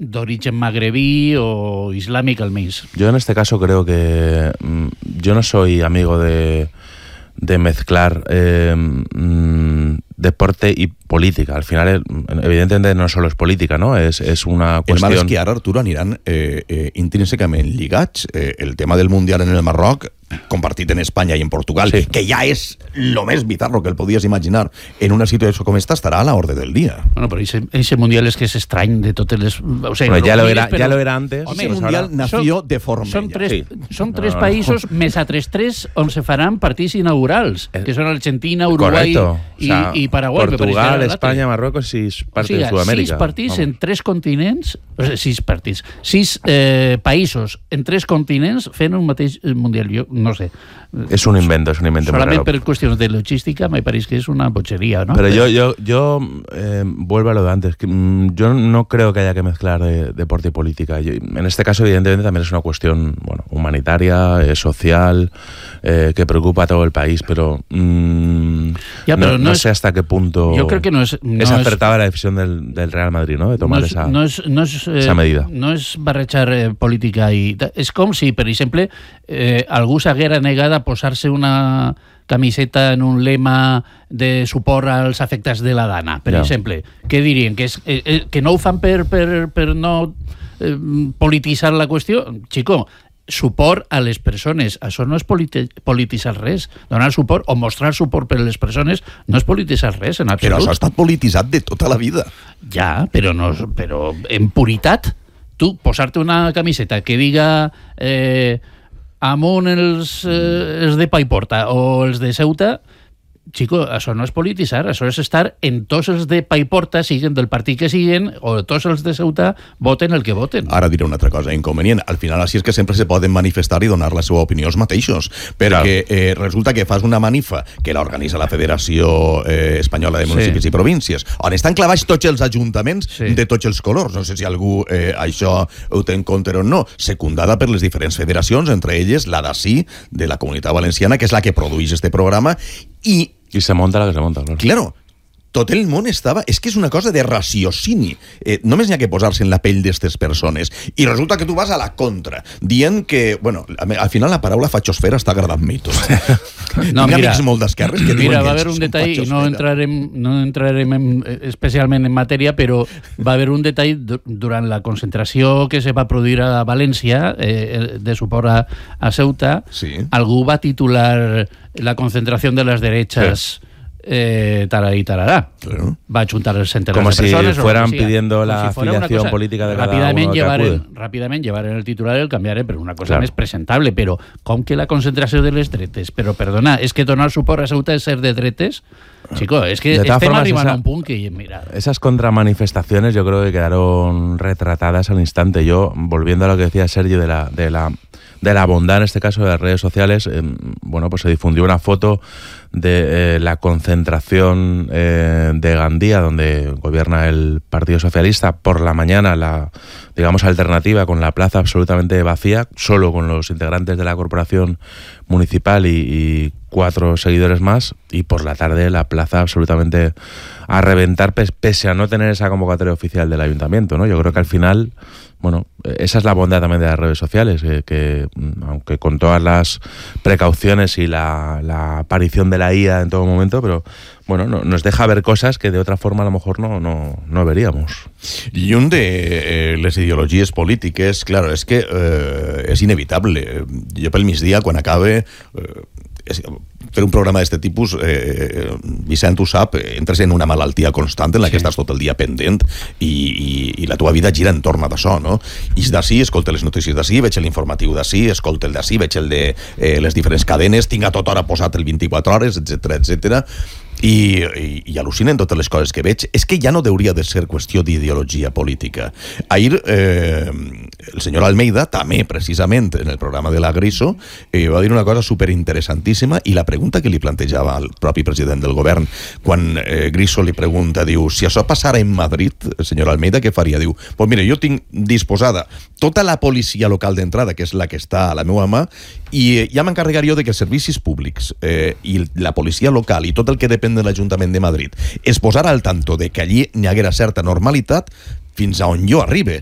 d'origen magrebí o islámic almenys. Yo en este caso creo que yo no soy amigo de mezclar deporte y política. Al final, evidentemente, no solo es política, ¿no? Es una cuestión... El mal és que ara, Arturo, aniran intrínsecament lligats. El tema del Mundial en el Marroc, compartit en Espanya i en Portugal, sí, que ja és lo més bizarro que el podies imaginar en una situació com esta, estarà a l'ordre del dia. Bueno, però ese Mundial és que és estrany de totes les... O sea, bueno, ya lo era antes. Home, ese Mundial nació de forma... Són tres països més a 3-3 on se faran partits inaugurals, que són Argentina, Uruguai i Paraguai. Portugal, España, Marruecos y parte de Sudamérica. 6 partits en 3 continents, 6 països en 3 continents fent un mateix Mundial. Jo no sé. Es un invento solamente por cuestiones de logística me parece que es una bochería, ¿no? Pero yo vuelvo a lo de antes. Yo no creo que haya que mezclar deporte y política. En este caso, evidentemente, también es una cuestión humanitaria, social, que preocupa a todo el país, pero, no sé hasta qué punto yo creo que no es acertada la decisión del Real Madrid, ¿no? De tomar esa medida. No es barrejar política i... És com si, per exemple, algú s'haguera negat a posar-se una camiseta en un lema de suport als afectats de la dana, per exemple. Què dirien? Que no ho fan per no polititzar la qüestió? Chico, suport a les persones. Això no és polititzar res. Donar suport o mostrar suport per les persones no és polititzar res, en absolut. Però això ha estat polititzat de tota la vida. Ja, però en puritat, tu posar-te una camiseta que diga amunt els de Paiporta o els de Ceuta, chico, això no és polititzar, això és estar en tots els de Paiporta, siguen del partit que siguen, o tots els de Ceuta, voten el que voten. Ara diré una altra cosa inconvenient. Al final, així és que sempre se poden manifestar i donar la seva opinió els mateixos, perquè resulta que fas una manifa que l'organitza la Federació Espanyola de Municipis i Províncies, on estan clavats tots els ajuntaments de tots els colors. No sé si algú això ho té en compte o no. Secundada per les diferents federacions, entre elles la d'ASI, de la Comunitat Valenciana, que és la que produeix este programa, i se monta la que se monta, claro. Tot el món estava... És que és una cosa de raciocini. Només n'hi ha que posar-se en la pell d'estes persones. I resulta que tu vas a la contra, dient que... Bueno, al final la paraula fachosfera està agradant-me tot. No, tinc amics molt d'esquerres que diuen que va haver un detall, i no entrarem especialment en matèria, però va haver un detall durant la concentració que se va produir a València, de suport a Ceuta. Algú va titular la concentració de les derechas... Tarara y tarará. Claro. Va a juntar el centenar como de personas. Como si fueran pidiendo la afiliación política de cada uno. Rápidamente llevar en el titular el cambiar, pero una cosa més presentable. Però com que la concentració de les dretes? Però perdona, és que donar suport a Ceuta és ser de dretes? Chico, es que estem arribant a un punt que... Mira. Esas contramanifestaciones yo creo que quedaron retratadas al instante. Yo, volviendo a lo que decía Sergio de la bondad, en este caso, de las redes sociales, pues se difundió una foto de la concentración de Gandía, donde gobierna el Partido Socialista, por la mañana, la alternativa, con la plaza absolutamente vacía, solo con los integrantes de la corporación municipal y 4 seguidores más, y por la tarde la plaza absolutamente a reventar, pese a no tener esa convocatoria oficial del ayuntamiento, ¿no? Yo creo que al final, esa es la bondad también de las redes sociales, que aunque con todas las precauciones y la aparición de la IA en todo momento, pero nos deja ver cosas que de otra forma a lo mejor no veríamos. I un de les ideologies polítiques, claro, és que és inevitable. Jo pel migdia, quan acabe... fer un programa d'aquest tipus, Vicent ho sap, entres en una malaltia constant en la que estàs tot el dia pendent i la teva vida gira entorn d'això, no? I d'ací, escolta les notícies d'ací, veig l'informatiu d'ací, escolta el d'ací, veig el de les diferents cadenes, tinc a tota hora posat el 24 hores, etc. I al·lucinen totes les coses que veig. És que ja no hauria de ser qüestió d'ideologia política. Ahir el senyor Almeida, també precisament en el programa de la Griso, va dir una cosa superinteressantíssima, i la pregunta que li plantejava al propi president del govern, quan Griso li pregunta, diu, si això passara en Madrid, el senyor Almeida, què faria? Diu, pues mira, jo tinc disposada tota la policia local d'entrada, que és la que està a la meva mà, i ja m'encarregaria jo de que els servicis públics i la policia local i tot el que depèn de l'Ajuntament de Madrid es posara al tanto de que allí n'hi haguera certa normalitat fins a on jo arribe.